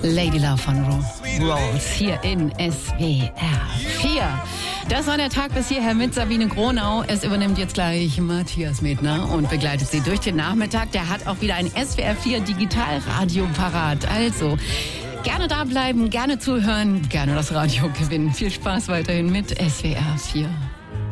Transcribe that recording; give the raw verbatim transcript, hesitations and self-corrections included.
Lady Love von Rose hier in S W R vier. Das war der Tag bis hierher mit Sabine Gronau. Es übernimmt jetzt gleich Matthias Medner und begleitet Sie durch den Nachmittag. Der hat auch wieder ein S W R vier Digitalradio parat. Also gerne da bleiben, gerne zuhören, gerne das Radio gewinnen. Viel Spaß weiterhin mit S W R vier.